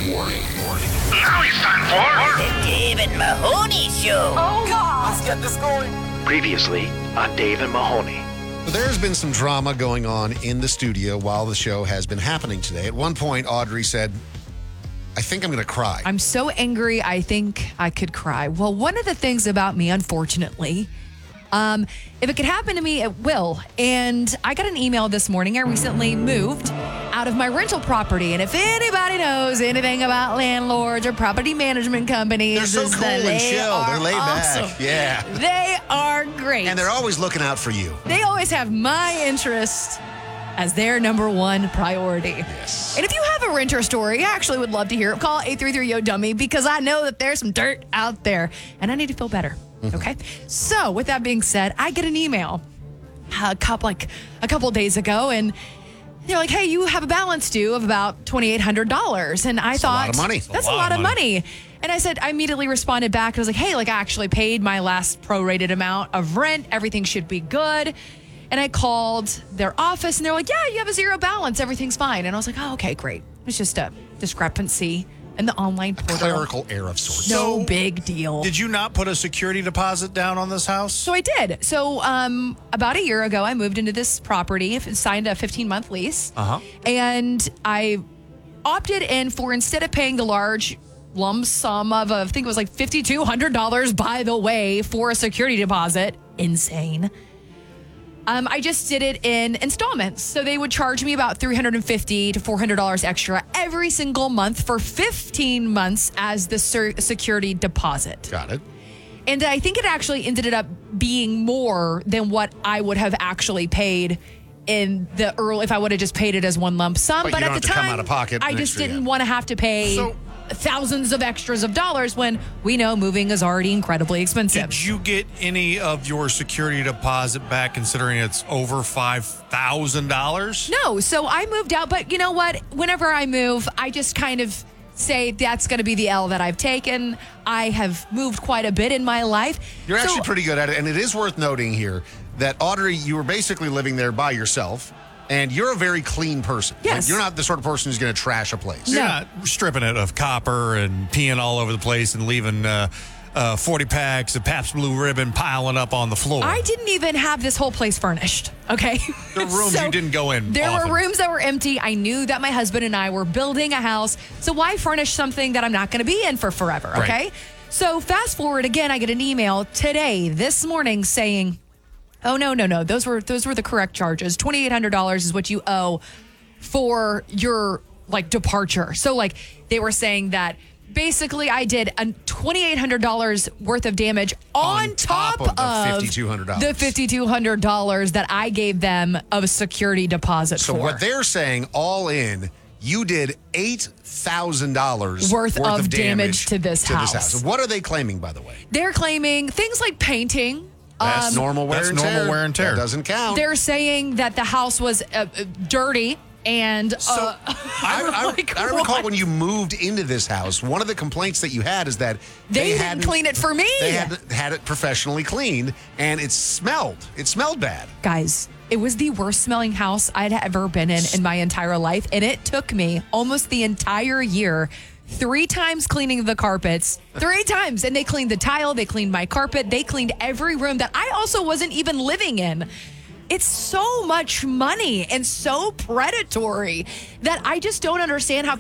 Now it's time for The Dave and Mahoney Show. Oh, God. Let's get this going. Previously on Dave and Mahoney. There's been some drama going on in the studio while the show has been happening today. At one point, Audrey said, I think I'm going to cry. I'm so angry, I think I could cry. Well, one of the things about me, unfortunately, if it could happen to me, it will. And I got an email this morning. I recently moved out of my rental property. And if anybody knows anything about landlords or property management companies, They're so cool and chill. They're laid awesome. back. Yeah. They are great. And they're always looking out for you. They always have my interest as their number one priority. Yes. And if you have a renter story, I actually would love to hear it. Call 833-YO-DUMMY because I know that there's some dirt out there and I need to feel better. Okay. So with that being said, I get an email a couple days ago and they're like, hey, you have a balance due of about $2,800. And I thought, a lot of money. That's a lot of money. And I immediately responded back. I was like, hey, I actually paid my last prorated amount of rent. Everything should be good. And I called their office and they're like, yeah, you have a zero balance. Everything's fine. And I was like, oh, okay, great. It's just a discrepancy in the online portal. Clerical error of sorts. No big deal. Did you not put a security deposit down on this house? So I did. So about a year ago, I moved into this property, signed a 15-month lease. And I opted in for, instead of paying the large lump sum of, I think it was like $5,200, by the way, for a security deposit. Insane. I just did it in installments. So they would charge me about $350 to $400 extra every single month for 15 months as the security deposit. Got it. And I think it actually ended up being more than what I would have actually paid in the early, if I would have just paid it as one lump sum. But But you at don't the have to come time, out of pocket I an just extra, didn't yeah. want to have to pay thousands of extras of dollars when we know moving is already incredibly expensive. Did you get any of your security deposit back considering it's over $5,000? No, so I moved out, but you know what? Whenever I move, I just kind of say that's going to be the L that I've taken. I have moved quite a bit in my life. You're So- actually pretty good at it. And it is worth noting here that, Audrey, you were basically living there by yourself. And you're a very clean person. Yes. You're not the sort of person who's going to trash a place. You're not stripping it of copper and peeing all over the place and leaving 40 packs of Pabst Blue Ribbon piling up on the floor. I didn't even have this whole place furnished, okay? The rooms you didn't go in There often. were rooms that were empty. I knew that my husband and I were building a house, so why furnish something that I'm not going to be in for forever, okay? Right. So fast forward again, I get an email today, this morning, saying, oh, no. Those were the correct charges. $2,800 is what you owe for your, departure. So, they were saying that basically I did a $2,800 worth of damage on top of the $5,200. the $5,200 that I gave them of a security deposit So for. what they're saying, all in, you did $8,000 Worth of damage to this house. What are they claiming, by the way? They're claiming things like painting. That's normal wear that's and tear. normal wear and tear. That doesn't count. They're saying that the house was dirty and I recall what? when you moved into this house, one of the complaints that you had is that They didn't hadn't clean it for me. They had it professionally cleaned, and it smelled. It smelled bad. Guys, it was the worst smelling house I'd ever been in my entire life. And it took me almost the entire year, 3 times cleaning the carpets, 3 times. And they cleaned the tile. They cleaned my carpet. They cleaned every room that I also wasn't even living in. It's so much money and so predatory that I just don't understand how